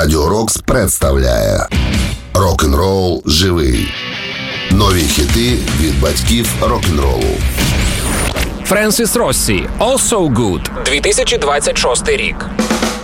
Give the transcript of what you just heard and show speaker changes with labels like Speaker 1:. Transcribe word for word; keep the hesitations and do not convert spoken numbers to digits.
Speaker 1: Радіо Рокс представляє Рок-н-рол живий. Нові хіти від батьків рок-н-ролу.
Speaker 2: Френсіс Россі, «All So Good», дві тисячі двадцять шостий рік.